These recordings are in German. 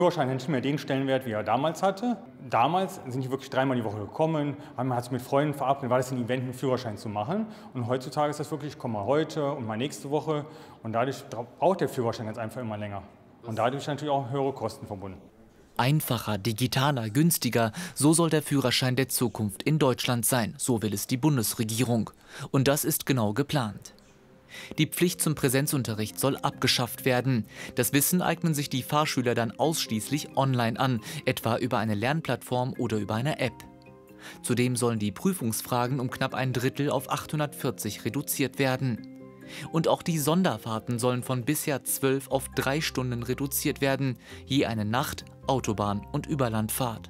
Führerschein hat nicht mehr den Stellenwert, wie er damals hatte. Damals sind die wirklich dreimal die Woche gekommen, man hat sich mit Freunden verabredet, war das ein Event, einen Führerschein zu machen. Und heutzutage ist das wirklich, ich komme mal heute und mal nächste Woche. Und dadurch braucht der Führerschein jetzt einfach immer länger. Und dadurch natürlich auch höhere Kosten verbunden. Einfacher, digitaler, günstiger, so soll der Führerschein der Zukunft in Deutschland sein, so will es die Bundesregierung. Und das ist genau geplant. Die Pflicht zum Präsenzunterricht soll abgeschafft werden. Das Wissen eignen sich die Fahrschüler dann ausschließlich online an, etwa über eine Lernplattform oder über eine App. Zudem sollen die Prüfungsfragen um knapp ein Drittel auf 840 reduziert werden. Und auch die Sonderfahrten sollen von bisher 12 auf 3 Stunden reduziert werden, je eine Nacht-, Autobahn- und Überlandfahrt.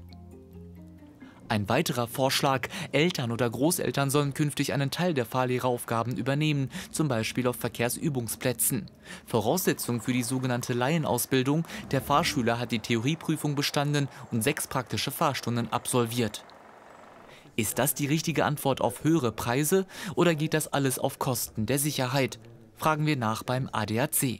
Ein weiterer Vorschlag: Eltern oder Großeltern sollen künftig einen Teil der Fahrlehreraufgaben übernehmen, zum Beispiel auf Verkehrsübungsplätzen. Voraussetzung für die sogenannte Laienausbildung: der Fahrschüler hat die Theorieprüfung bestanden und 6 praktische Fahrstunden absolviert. Ist das die richtige Antwort auf höhere Preise oder geht das alles auf Kosten der Sicherheit? Fragen wir nach beim ADAC.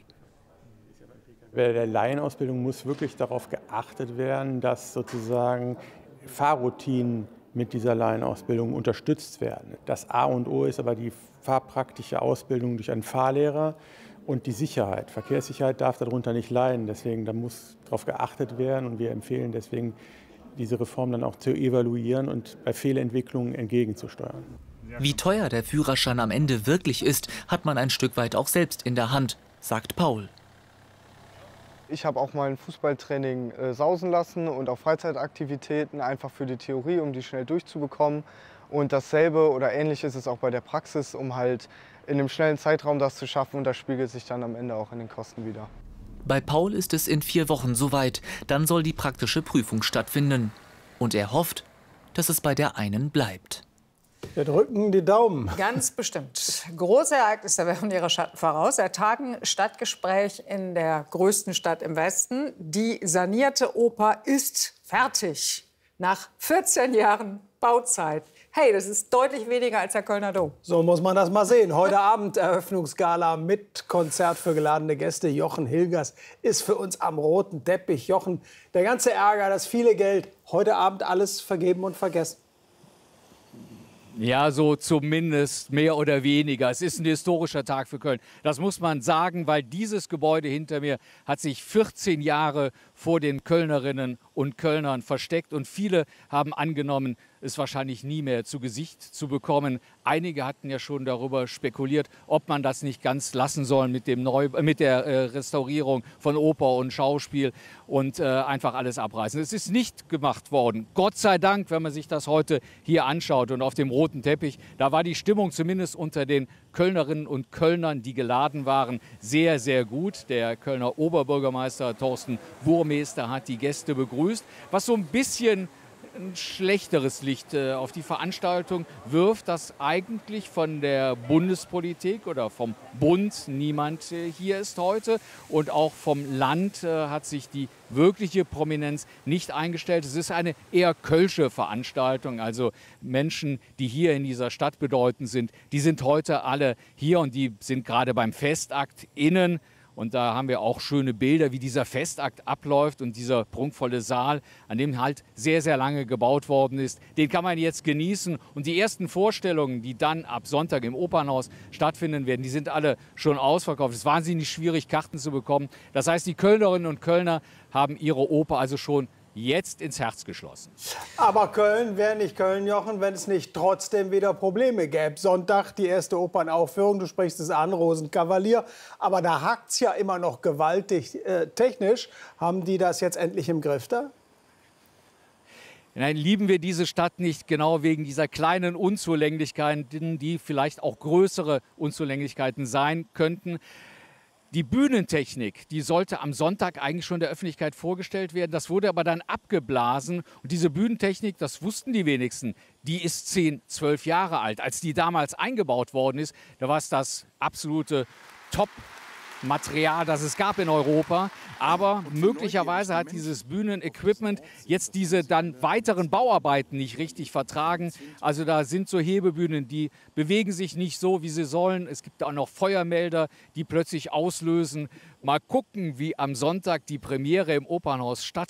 Bei der Laienausbildung muss wirklich darauf geachtet werden, dass sozusagen Fahrroutinen mit dieser Laienausbildung unterstützt werden. Das A und O ist aber die fahrpraktische Ausbildung durch einen Fahrlehrer und die Sicherheit. Verkehrssicherheit darf darunter nicht leiden, deswegen da muss darauf geachtet werden und wir empfehlen deswegen, diese Reform dann auch zu evaluieren und bei Fehlentwicklungen entgegenzusteuern. Wie teuer der Führerschein am Ende wirklich ist, hat man ein Stück weit auch selbst in der Hand, sagt Paul. Ich habe auch mal ein Fußballtraining sausen lassen und auch Freizeitaktivitäten, einfach für die Theorie, um die schnell durchzubekommen. Und dasselbe oder ähnlich ist es auch bei der Praxis, um halt in einem schnellen Zeitraum das zu schaffen. Und das spiegelt sich dann am Ende auch in den Kosten wider. Bei Paul ist es in 4 Wochen soweit. Dann soll die praktische Prüfung stattfinden. Und er hofft, dass es bei der einen bleibt. Wir drücken die Daumen. Ganz bestimmt. Große Ereignisse werfen ihre Schatten voraus. Seit Tagen Stadtgespräch in der größten Stadt im Westen. Die sanierte Oper ist fertig. Nach 14 Jahren Bauzeit. Hey, das ist deutlich weniger als der Kölner Dom. So muss man das mal sehen. Heute Abend Eröffnungsgala mit Konzert für geladene Gäste. Jochen Hilgers ist für uns am roten Teppich. Jochen, der ganze Ärger, das viele Geld, heute Abend alles vergeben und vergessen. Ja, so zumindest mehr oder weniger. Es ist ein historischer Tag für Köln. Das muss man sagen, weil dieses Gebäude hinter mir hat sich 14 Jahre vor den Kölnerinnen und Kölnern versteckt. Und viele haben angenommen, es wahrscheinlich nie mehr zu Gesicht zu bekommen. Einige hatten ja schon darüber spekuliert, ob man das nicht ganz lassen soll mit der Restaurierung von Oper und Schauspiel und einfach alles abreißen. Es ist nicht gemacht worden. Gott sei Dank, wenn man sich das heute hier anschaut und auf dem roten Teppich, da war die Stimmung zumindest unter den Kölnerinnen und Kölnern, die geladen waren, sehr, sehr gut. Der Kölner Oberbürgermeister Thorsten Burmester hat die Gäste begrüßt, was so ein bisschen ein schlechteres Licht auf die Veranstaltung wirft, dass eigentlich von der Bundespolitik oder vom Bund niemand hier ist heute. Und auch vom Land hat sich die wirkliche Prominenz nicht eingestellt. Es ist eine eher kölsche Veranstaltung. Also Menschen, die hier in dieser Stadt bedeutend sind, die sind heute alle hier und die sind gerade beim Festakt innen. Und da haben wir auch schöne Bilder, wie dieser Festakt abläuft und dieser prunkvolle Saal, an dem halt sehr, sehr lange gebaut worden ist. Den kann man jetzt genießen. Und die ersten Vorstellungen, die dann ab Sonntag im Opernhaus stattfinden werden, die sind alle schon ausverkauft. Es ist wahnsinnig schwierig, Karten zu bekommen. Das heißt, die Kölnerinnen und Kölner haben ihre Oper also schon jetzt ins Herz geschlossen. Aber Köln wäre nicht Köln, Jochen, wenn es nicht trotzdem wieder Probleme gäbe. Sonntag die erste Opernaufführung, du sprichst es an, Rosenkavalier. Aber da hakt es ja immer noch gewaltig technisch. Haben die das jetzt endlich im Griff da? Nein, lieben wir diese Stadt nicht genau wegen dieser kleinen Unzulänglichkeiten, die vielleicht auch größere Unzulänglichkeiten sein könnten. Die Bühnentechnik, die sollte am Sonntag eigentlich schon der Öffentlichkeit vorgestellt werden. Das wurde aber dann abgeblasen. Und diese Bühnentechnik, das wussten die wenigsten, die ist 10, 12 Jahre alt. Als die damals eingebaut worden ist, da war es das absolute Top-Material, das es gab in Europa. Aber möglicherweise hat dieses Bühnenequipment jetzt diese dann weiteren Bauarbeiten nicht richtig vertragen. Also da sind so Hebebühnen, die bewegen sich nicht so, wie sie sollen. Es gibt auch noch Feuermelder, die plötzlich auslösen. Mal gucken, wie am Sonntag die Premiere im Opernhaus stattfindet.